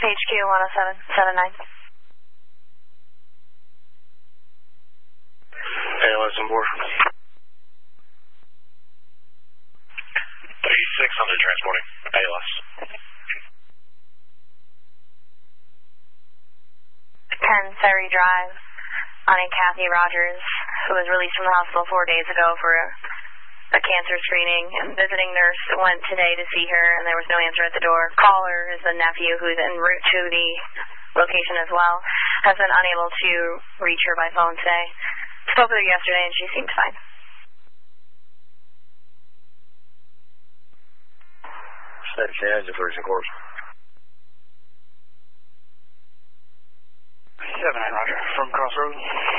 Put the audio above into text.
HQ 10779. ALS on board. 3600 transporting ALS. 10 Ferry Drive, on a Kathy Rogers, who was released from the hospital 4 days ago for a cancer screening, and visiting nurse went today to see her, and there was no answer at the door. Caller is the nephew who's en route to the location as well, has been unable to reach her by phone today. Spoke with her yesterday, and she seemed fine. Set 10, diversion course. 7-9, roger. From Crossroads.